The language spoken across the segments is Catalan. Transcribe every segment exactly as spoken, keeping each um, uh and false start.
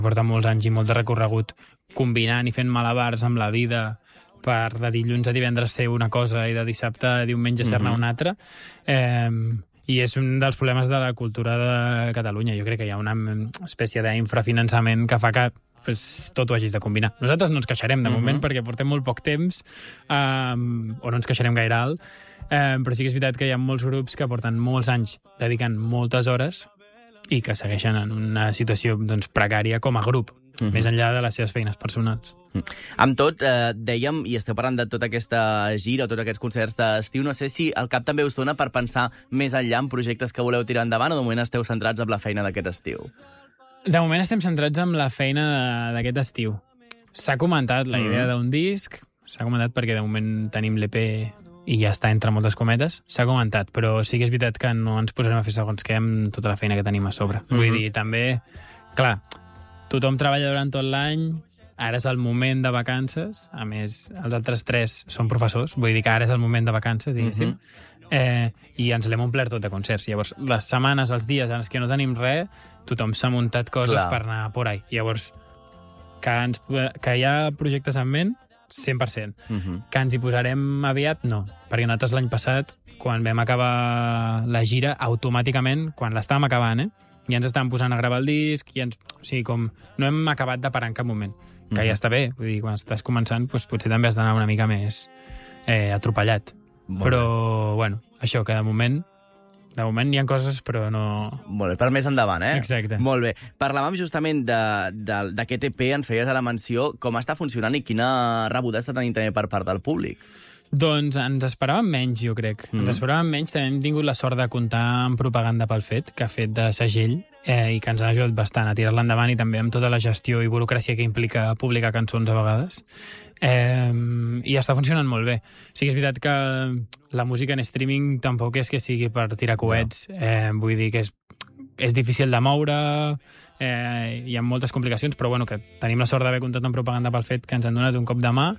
Porta molts anys i molt de recorregut combinant i fent malabars amb la vida per de dilluns a divendres ser una cosa i de dissabte a diumenge ser-ne una altra. Eh, I és un dels problemes de la cultura de Catalunya. Jo crec que hi ha una espècie d'infrafinançament que fa que pues, tot ho hagis de combinar. Nosaltres no ens queixarem de uh -huh. moment perquè portem molt poc temps um, o no ens queixarem gaire alt, um, però sí que és veritat que hi ha molts grups que porten molts anys dedicant moltes hores i que segueixen en una situació doncs, precària com a grup, uh -huh. més enllà de les seves feines personals. Mm. Amb tot, eh, dèiem, i esteu parlant de tota aquesta gira o tots aquests concerts d'estiu, no sé si al cap també us dona per pensar més enllà en projectes que voleu tirar endavant o de moment esteu centrats en la feina d'aquest estiu? De moment estem centrats en la feina d'aquest estiu. S'ha comentat la idea mm. d'un disc, s'ha comentat perquè de moment tenim l'E P i ja està entre moltes cometes, s'ha comentat, però sí que és veritat que no ens posarem a fer segons què amb tota la feina que tenim a sobre. Mm -hmm. Vull dir, també, clar, tothom treballa durant tot l'any, ara és el moment de vacances, a més, els altres tres són professors, vull dir que ara és el moment de vacances, diguéssim, mm -hmm. eh, i ens l'hem omplert tot de concerts. Llavors, les setmanes, els dies en els que no tenim res, tothom s'ha muntat coses Clar. per anar por ahí. Llavors, que, ens, que hi ha projectes en ment, cent per cent. Mm -hmm. Que ens hi posarem aviat, no. Perquè nosaltres l'any passat, quan vam acabar la gira, automàticament, quan l'estàvem acabant, eh, ja ens estàvem posant a gravar el disc, i ens, o sigui, com no hem acabat de parar en cap moment. Que mm -hmm. ja està bé, vull dir, quan estàs començant, doncs, potser també has d'anar una mica més eh, atropellat. Molt però, bé. bueno, això, que de moment, de moment hi ha coses, però no... Molt bé, per més endavant, eh? Exacte. Molt bé. Parlàvem justament d'aquest E P, ens feies a la menció, com està funcionant i quina rebuda està tenint també per part del públic? Doncs ens esperàvem menys, jo crec. Mm. Ens esperàvem menys. També hem tingut la sort de comptar amb propaganda pel fet, que ha fet de segell, eh, i que ens ha ajudat bastant a tirar-la endavant i també amb tota la gestió i burocràcia que implica publicar cançons a vegades. Eh, I està funcionant molt bé. Sí que és veritat que la música en streaming tampoc és que sigui per tirar coets. No. Eh, vull dir que és, és difícil de moure, eh, hi ha moltes complicacions, però bueno, que tenim la sort d'haver comptat amb propaganda pel fet que ens han donat un cop de mà.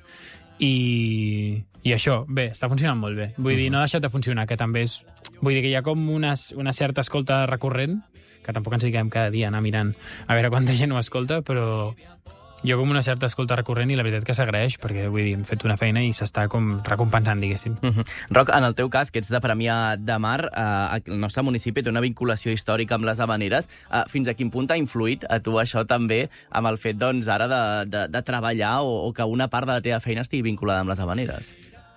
I, i això, bé, està funcionant molt bé. Vull dir, no ha deixat de funcionar, que també és... Vull dir que hi ha com una, una certa escolta recurrent, que tampoc ens dediquem cada dia a anar mirant a veure quanta gent ho escolta, però hi ha com una certa escolta recurrent i la veritat que s'agraeix, perquè, vull dir, hem fet una feina i s'està com recompensant, diguéssim. Uh -huh. Roc, en el teu cas, que ets de Premià de Mar, eh, el nostre municipi té una vinculació històrica amb les Havaneres. Eh, fins a quin punt ha influït a tu això també amb el fet, doncs, ara de, de, de treballar o, o que una part de la teva feina estigui vinculada amb les Havaneres?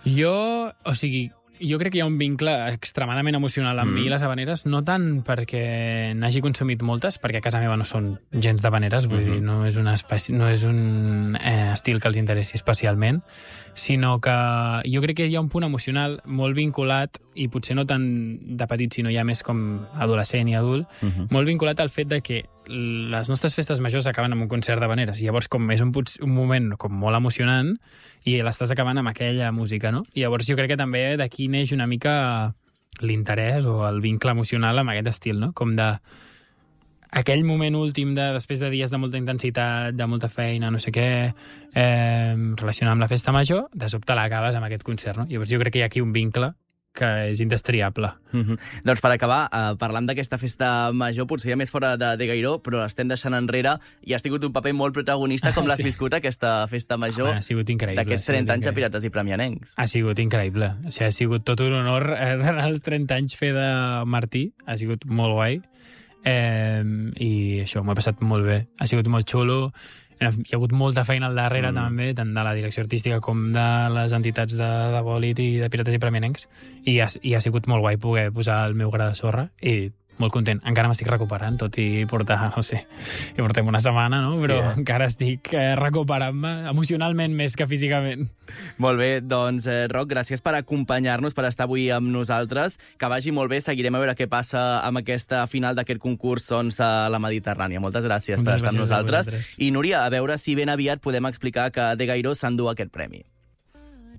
Jo, o sigui, jo crec que hi ha un vincle extremadament emocional amb mm. mi i les Havaneres, no tant perquè n'hagi consumit moltes, perquè a casa meva no són gens d'Havaneres, vull mm -hmm. dir, no és, una espècie, no és un eh, estil que els interessi especialment, sinó que jo crec que hi ha un punt emocional molt vinculat, i potser no tant de petit, sinó ja més com adolescent i adult, mm -hmm. molt vinculat al fet de que les nostres festes majors acaben amb un concert d'Havaneres. Llavors, com és un, un moment com molt emocionant, i l'estàs acabant amb aquella música, no? I llavors jo crec que també d'aquí neix una mica l'interès o el vincle emocional amb aquest estil, no? Com de aquell moment últim de, després de dies de molta intensitat, de molta feina, no sé què, eh, relacionat amb la festa major, de sobte l'acabes amb aquest concert, no? Llavors jo crec que hi ha aquí un vincle que és indestriable. Mm-hmm. Doncs per acabar, eh, parlant d'aquesta festa major, potser ja més fora de, de Gairó, però l'estem deixant enrere, i ha tingut un paper molt protagonista, com l'has sí. viscut, aquesta festa major. Home, ha sigut increïble. D'aquests trenta anys a Pirates i Premianencs. Ha sigut increïble. O sigui, ha sigut tot un honor eh, d'anar als trenta anys fer de Martí. Ha sigut molt guai. Eh, I això, m'ho he passat molt bé. Ha sigut molt xulo. Hi ha hagut molta feina al darrere mm. també, tant de la direcció artística com de les entitats de, de Bòlit i de Pirates i Premianencs, i ha, i ha sigut molt guai poder posar el meu gra de sorra, i molt content. Encara m'estic recuperant, tot i portar, no sé, i portem una setmana, no? Però sí, eh? encara estic eh, recuperant-me emocionalment més que físicament. Molt bé, doncs, eh, Roc, gràcies per acompanyar-nos, per estar avui amb nosaltres. Que vagi molt bé, seguirem a veure què passa amb aquesta final d'aquest concurs Sons de la Mediterrània. Moltes gràcies Moltes per estar gràcies amb nosaltres. I, Núria, a veure si ben aviat podem explicar que De Gairó s'endú aquest premi.